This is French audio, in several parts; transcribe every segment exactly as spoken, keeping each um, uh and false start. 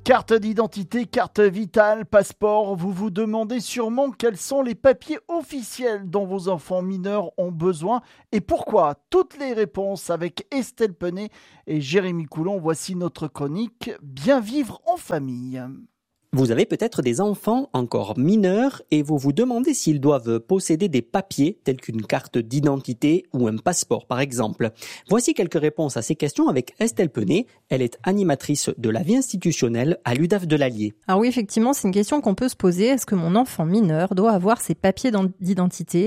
Carte d'identité, carte vitale, passeport, vous vous demandez sûrement quels sont les papiers officiels dont vos enfants mineurs ont besoin et pourquoi. Toutes les réponses avec Estelle Penet et Jérémy Coulon. Voici notre chronique Bien vivre en famille. Vous avez peut-être des enfants encore mineurs et vous vous demandez s'ils doivent posséder des papiers tels qu'une carte d'identité ou un passeport par exemple. Voici quelques réponses à ces questions avec Estelle Penet. Elle est animatrice de la vie institutionnelle à l'U D A F de l'Allier. Alors oui, effectivement, c'est une question qu'on peut se poser. Est-ce que mon enfant mineur doit avoir ses papiers d'identité ?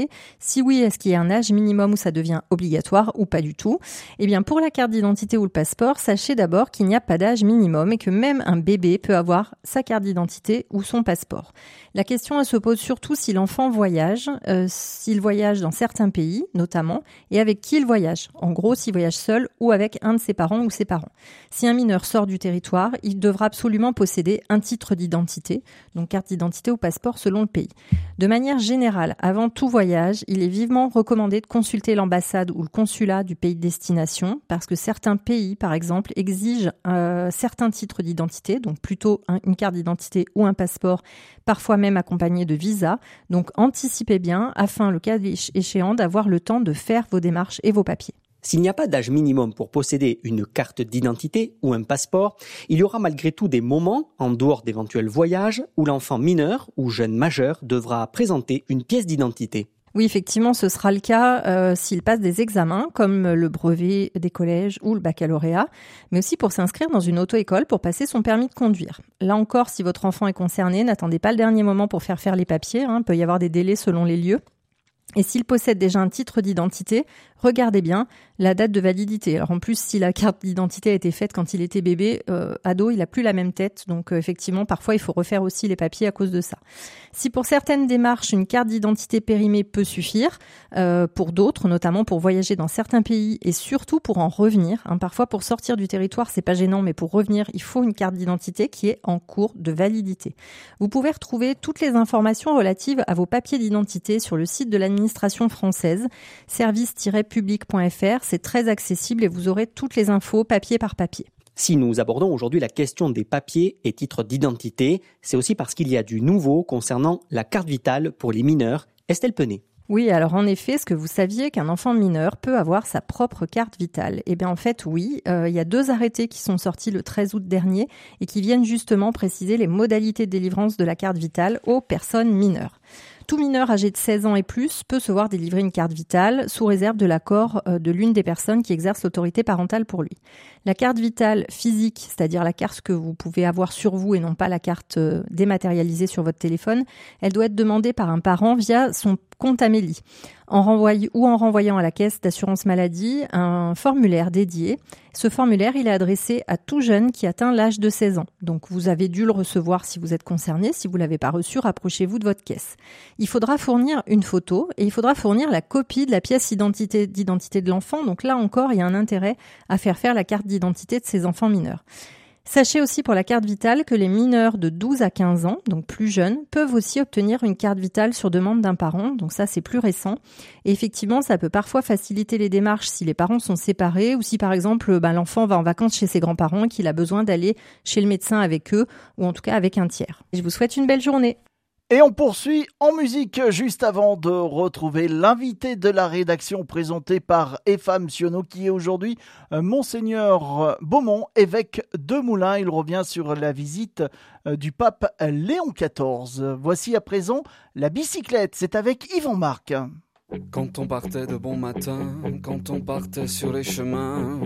Si oui, est-ce qu'il y a un âge minimum où ça devient obligatoire ou pas du tout ? Eh bien, pour la carte d'identité ou le passeport, sachez d'abord qu'il n'y a pas d'âge minimum et que même un bébé peut avoir sa carte d'identité identité ou son passeport. La question elle se pose surtout si l'enfant voyage, euh, s'il voyage dans certains pays notamment, et avec qui il voyage. En gros, s'il voyage seul ou avec un de ses parents ou ses parents. Si un mineur sort du territoire, il devra absolument posséder un titre d'identité, donc carte d'identité ou passeport selon le pays. De manière générale, avant tout voyage, il est vivement recommandé de consulter l'ambassade ou le consulat du pays de destination, parce que certains pays, par exemple, exigent euh, certains titres d'identité, donc plutôt un, une carte d'identité ou un passeport, parfois même accompagné de visa. Donc anticipez bien afin, le cas échéant, d'avoir le temps de faire vos démarches et vos papiers. S'il n'y a pas d'âge minimum pour posséder une carte d'identité ou un passeport, il y aura malgré tout des moments, en dehors d'éventuels voyages, où l'enfant mineur ou jeune majeur devra présenter une pièce d'identité. Oui, effectivement, ce sera le cas euh, s'il passe des examens comme le brevet des collèges ou le baccalauréat, mais aussi pour s'inscrire dans une auto-école pour passer son permis de conduire. Là encore, si votre enfant est concerné, n'attendez pas le dernier moment pour faire faire les papiers, hein, il peut y avoir des délais selon les lieux. Et s'il possède déjà un titre d'identité, regardez bien la date de validité. Alors en plus, si la carte d'identité a été faite quand il était bébé, euh, ado, il n'a plus la même tête. Donc euh, effectivement, parfois, il faut refaire aussi les papiers à cause de ça. Si pour certaines démarches, une carte d'identité périmée peut suffire, euh, pour d'autres, notamment pour voyager dans certains pays et surtout pour en revenir, hein, parfois pour sortir du territoire, c'est pas gênant, mais pour revenir, il faut une carte d'identité qui est en cours de validité. Vous pouvez retrouver toutes les informations relatives à vos papiers d'identité sur le site de l'administration française, service tiret public point f r. C'est très accessible et vous aurez toutes les infos papier par papier. Si nous abordons aujourd'hui la question des papiers et titres d'identité, c'est aussi parce qu'il y a du nouveau concernant la carte vitale pour les mineurs. Estelle Penet. Oui, alors en effet, est-ce que vous saviez qu'un enfant mineur peut avoir sa propre carte vitale ? Eh bien en fait oui, euh, il y a deux arrêtés qui sont sortis le treize août dernier et qui viennent justement préciser les modalités de délivrance de la carte vitale aux personnes mineures. Tout mineur âgé de seize ans et plus peut se voir délivrer une carte vitale sous réserve de l'accord de l'une des personnes qui exerce l'autorité parentale pour lui. La carte vitale physique, c'est-à-dire la carte que vous pouvez avoir sur vous et non pas la carte dématérialisée sur votre téléphone, elle doit être demandée par un parent via son compte Amélie, en renvoyant ou en renvoyant à la caisse d'assurance maladie un formulaire dédié. Ce formulaire, il est adressé à tout jeune qui atteint l'âge de seize ans. Donc vous avez dû le recevoir si vous êtes concerné. Si vous ne l'avez pas reçu, rapprochez-vous de votre caisse. Il faudra fournir une photo et il faudra fournir la copie de la pièce d'identité, d'identité de l'enfant. Donc là encore, il y a un intérêt à faire faire la carte d'identité de ces enfants mineurs. Sachez aussi pour la carte vitale que les mineurs de douze à quinze ans, donc plus jeunes, peuvent aussi obtenir une carte vitale sur demande d'un parent. Donc ça, c'est plus récent. Et effectivement, ça peut parfois faciliter les démarches si les parents sont séparés ou si, par exemple, ben, l'enfant va en vacances chez ses grands-parents et qu'il a besoin d'aller chez le médecin avec eux ou en tout cas avec un tiers. Je vous souhaite une belle journée. Et on poursuit en musique juste avant de retrouver l'invité de la rédaction présenté par Efam Siono qui est aujourd'hui Monseigneur Beaumont, évêque de Moulins. Il revient sur la visite du pape Léon quatorze. Voici à présent la bicyclette, c'est avec Yvan Marc. Quand on partait de bon matin, quand on partait sur les chemins,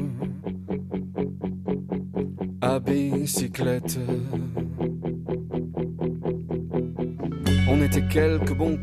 à bicyclette, on était quelques bons